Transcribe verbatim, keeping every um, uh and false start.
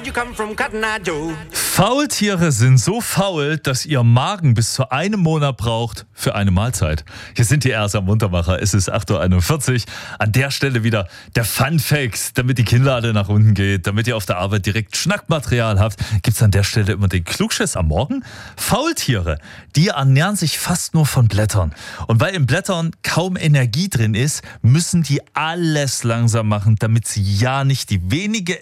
you come from, Cotton Eye Joe? Faultiere sind so faul, dass ihr Magen bis zu einem Monat braucht für eine Mahlzeit. Hier sind die erst am Muntermacher. Es ist acht Uhr einundvierzig. An der Stelle wieder der Fun-Fact, damit die Kinnlade nach unten geht, damit ihr auf der Arbeit direkt Schnackmaterial habt, gibt es an der Stelle immer den Klugschiss am Morgen. Faultiere, die ernähren sich fast nur von Blättern. Und weil in Blättern kaum Energie drin ist, müssen die alles langsam machen, damit sie ja nicht die wenige